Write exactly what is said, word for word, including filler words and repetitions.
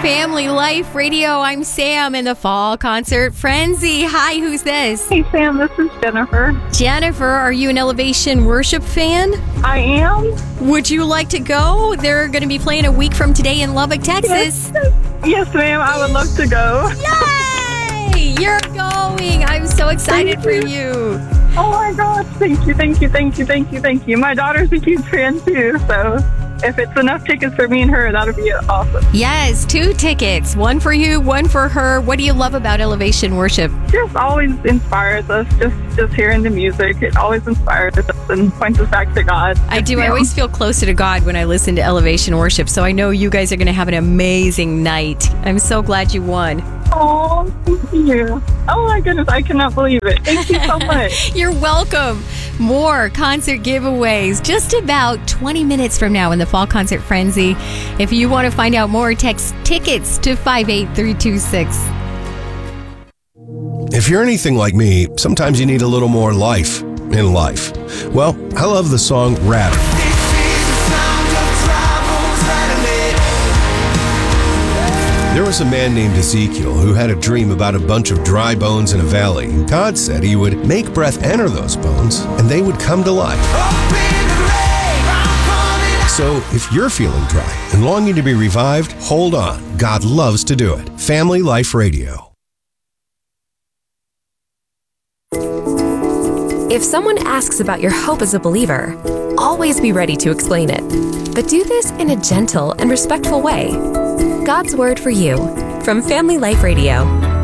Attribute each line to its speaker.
Speaker 1: Family Life Radio. I'm Sam in the Fall Concert Frenzy. Hi, who's this?
Speaker 2: Hey, Sam, this is Jennifer.
Speaker 1: Jennifer, are you an Elevation Worship fan?
Speaker 2: I am.
Speaker 1: Would you like to go? They're going to be playing a week from today in Lubbock, Texas.
Speaker 2: Yes, yes ma'am. I would love to go.
Speaker 1: Yay! You're going. I'm so excited for you.
Speaker 2: Oh, my gosh. Thank you, thank you, thank you, thank you, thank you. My daughter's a huge fan, too, so if it's enough tickets for me and her, that'll be awesome.
Speaker 1: Yes, two tickets. One for you, one for her. What do you love about Elevation Worship?
Speaker 2: Just always inspires us. Just just hearing the music. It always inspires us and points us back to God.
Speaker 1: I do. I always feel closer to God when I listen to Elevation Worship. So I know you guys are going to have an amazing night. I'm so glad you won.
Speaker 2: Oh, thank you. Oh, my goodness. I cannot believe it. Thank you so much.
Speaker 1: You're welcome. More concert giveaways just about twenty minutes from now in the Fall Concert Frenzy. If you want to find out more, text tickets to five eight three two six.
Speaker 3: If you're anything like me, sometimes you need a little more life in life. Well, I love the song Rattle. There was a man named Ezekiel who had a dream about a bunch of dry bones in a valley. God said he would make breath enter those bones, and they would come to life. So if you're feeling dry and longing to be revived, hold on. God loves to do it. Family Life Radio.
Speaker 4: If someone asks about your hope as a believer, always be ready to explain it. But do this in a gentle and respectful way. God's Word for You from Family Life Radio.